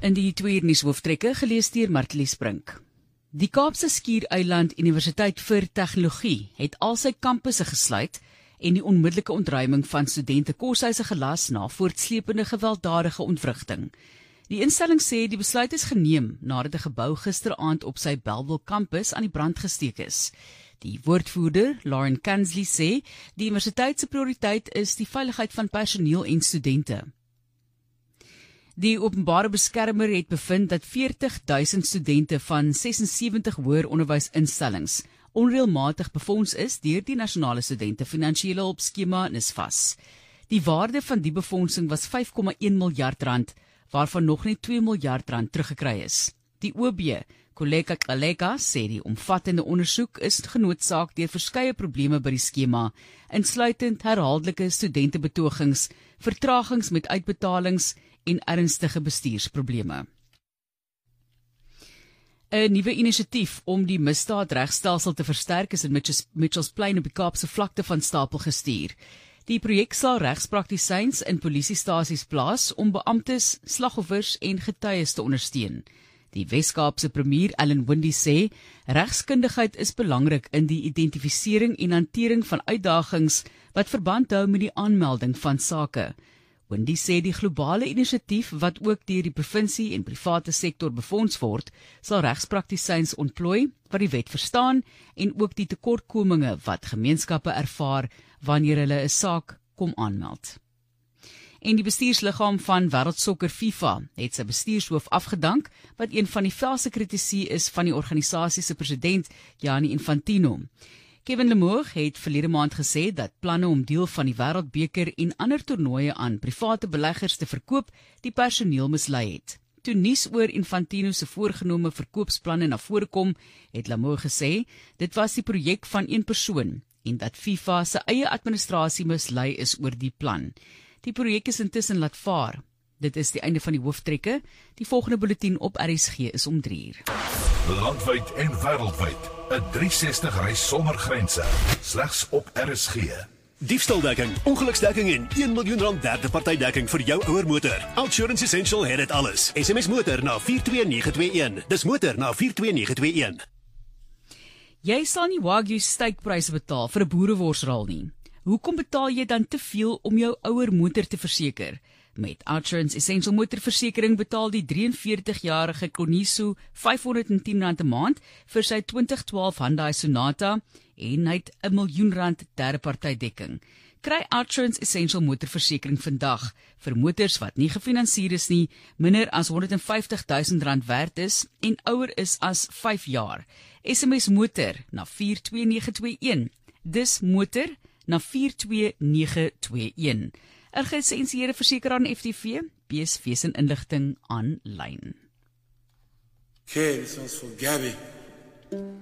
In die tweede nuushooftrekke gelees deur Martelies Brink. Die Kaapse Skiereiland Universiteit vir Tegnologie het al sy kampusse gesluit en die onmiddellike ontruiming van studente koshuise gelas na voortsleepende gewelddadige ontwrigting. Die instelling sê die besluit is geneem nadat 'n gebou gisteraand op sy Bellville kampus aan die brand gesteek is. Die woordvoerder, Lauren Kansley, sê die universiteit se prioriteit is die veiligheid van personeel en studente. Die openbare beskermer het bevind dat 40,000 studente van 76 hoër onderwysinstellings onreëlmatig befonds is deur die nasionale studente finansiële hulpskema NSFAS. Die waarde van die befondsing was 5,1 miljard rand, waarvan nog net 2 miljard rand teruggekry is. Die OB, Koleka Kaleka, sê die omvattende ondersoek is genoodsaak deur verskeie probleme by die skema, insluitend herhaaldelike studentebetogings, vertragings met uitbetalings en ernstige bestuursprobleme. 'n Nuwe inisiatief om die misdaadregstelsel te versterk is in Mitchells Plain op die Kaapse vlakte van stapel gestuur. Die projek sal regspraktisyns in polisiestasies plaas om beamptes, slagoffers en getuies te ondersteun. Die Wes-Kaapse premier Alan Windey sê regskundigheid is belangrik in die identifisering en hantering van uitdagings wat verband hou met die aanmelding van sake. Windey sê die globale inisiatief wat ook deur die provinsie en private sektor befonds word, sal regspraktisyns ontplooi wat die wet verstaan en ook die tekortkominge wat gemeenskappe ervaar wanneer hulle 'n saak kom aanmeld. En die bestuursliggaam van Wêreldsokker FIFA het sy bestuurshoof afgedank, wat een van die felse kritici is van die organisasie se president Gianni Infantino. Kevin Lemoog het verlede maand gesê dat planne om deel van die Wêreldbeker en ander toernooie aan private beleggers te verkoop, die personeel mislei het. Toe nuus oor Infantino se voorgenome verkoopsplanne na vore kom, het Lemoog gesê dit was die projek van een persoon en dat FIFA se eie administrasie mislei is oor die plan. Die projek is intussen laat vaar. Dit is die einde van die hooftrekke. Die volgende bulletin op RSG is om 3:00. Landwyd en wêreldwyd, 'n 360 reis sonder grense, slegs op RSG. Diefstaldekking, ongeluksdekking en 1 miljoen rand derde partydekking vir jou ouer motor. Outsurance Essential het dit alles. SMS motor na 42921. Dis motor na 42921. Jy sal nie Wagyu steakpryse betaal vir 'n boereworsraal nie. Hoekom betaal jy dan te veel om jou ouer motor te verseker? Met Outsurance Essential motorversekering betaal die 43-jarige Konisu R510 'n maand vir sy 2012 Hyundai Sonata en hy het 'n miljoen rand derde partydekking. Kry Outsurance Essential motorversekering vandag vir motors wat nie gefinansier is nie, minder as R150,000 werd is en ouer is as 5 jaar. SMS motor na 42921. Dis motor na 42921. 'n gelisensieerde versekeraar aan FTV, BSV se inligting aanlyn. Okay, this one's for Gabby.